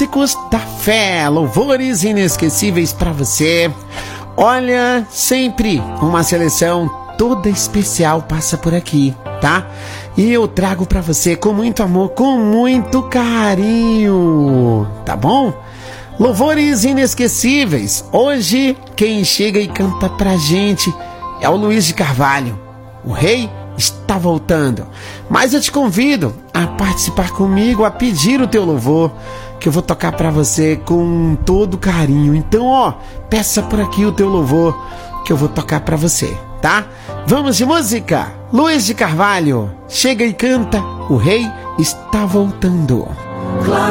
clássicos da fé, louvores inesquecíveis para você. Olha, sempre uma seleção toda especial passa por aqui, tá? E eu trago para você com muito amor, com muito carinho, tá bom? Louvores inesquecíveis. Hoje quem chega e canta pra gente é o Luiz de Carvalho. O rei está voltando. Mas eu te convido a participar comigo, a pedir o teu louvor, que eu vou tocar para você com todo carinho. Então, peça por aqui o teu louvor, que eu vou tocar para você, tá? Vamos de música. Luiz de Carvalho, chega e canta, o rei está voltando.